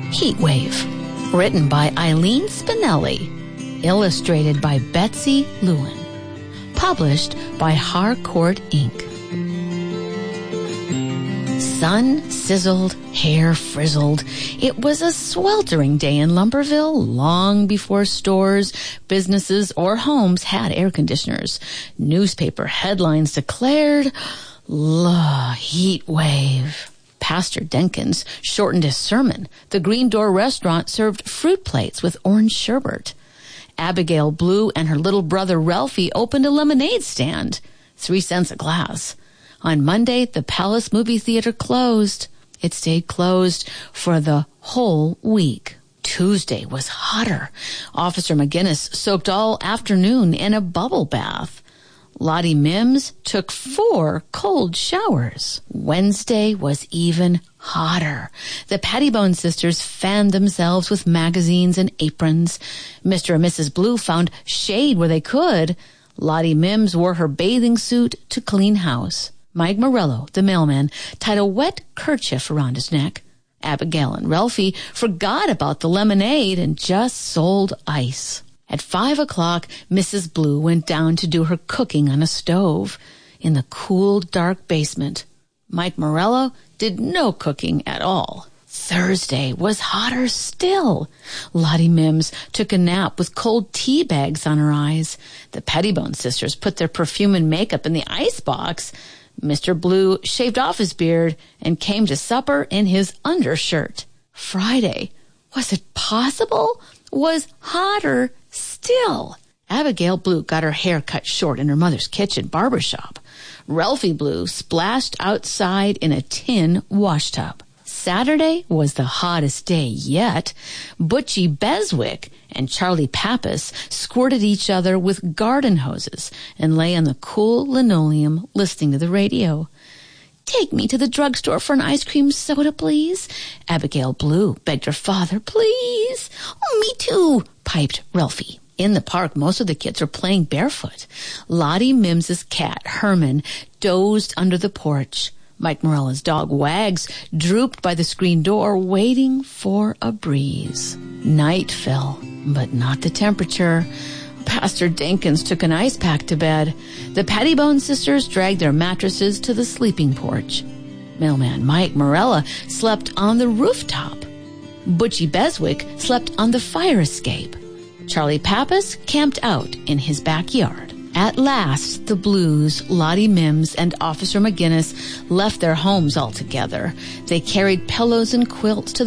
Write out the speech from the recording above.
Heatwave, written by Eileen Spinelli, illustrated by Betsy Lewin, published by Harcourt, Inc. Sun sizzled, hair frizzled. It was a sweltering day in Lumberville long before stores, businesses, or homes had air conditioners. Newspaper headlines declared, heat wave. Pastor Denkins shortened his sermon. The Green Door restaurant served fruit plates with orange sherbet. Abigail Blue and her little brother Ralphie opened a lemonade stand, 3 cents a glass. On Monday, the Palace Movie Theater closed. It stayed closed for the whole week. Tuesday was hotter. Officer McGinnis soaked all afternoon in a bubble bath. Lottie Mims took 4 cold showers. Wednesday was even hotter. The Pettibone sisters fanned themselves with magazines and aprons. Mr. and Mrs. Blue found shade where they could. Lottie Mims wore her bathing suit to clean house. Mike Morello, the mailman, tied a wet kerchief around his neck. Abigail and Ralphie forgot about the lemonade and just sold ice. At 5 o'clock, Mrs. Blue went down to do her cooking on a stove in the cool, dark basement. Mike Morello did no cooking at all. Thursday was hotter still. Lottie Mims took a nap with cold tea bags on her eyes. The Pettibone sisters put their perfume and makeup in the icebox. Mr. Blue shaved off his beard and came to supper in his undershirt. Friday, was it possible? Was hotter still. Abigail Blue got her hair cut short in her mother's kitchen barbershop. Ralphie Blue splashed outside in a tin washtub. Saturday was the hottest day yet. Butchie Beswick and Charlie Pappas squirted each other with garden hoses and lay on the cool linoleum listening to the radio. "Take me to the drugstore for an ice cream soda, please." Abigail Blue begged her father. "Please." "Oh, me too," piped Ralphie. In the park, most of the kids were playing barefoot. Lottie Mims's cat, Herman, dozed under the porch. Mike Morello's dog, Wags, drooped by the screen door, waiting for a breeze. Night fell, but not the temperature. Pastor Denkins took an ice pack to bed. The Pettibone sisters dragged their mattresses to the sleeping porch. Mailman Mike Morella slept on the rooftop. Butchie Beswick slept on the fire escape. Charlie Pappas camped out in his backyard. At last, the Blues, Lottie Mims, and Officer McGinnis left their homes altogether. They carried pillows and quilts to the